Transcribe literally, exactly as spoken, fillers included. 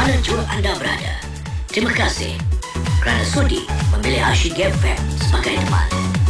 mana jua anda berada. Terima kasih kerana sudi memilih Asyik F M sebagai teman.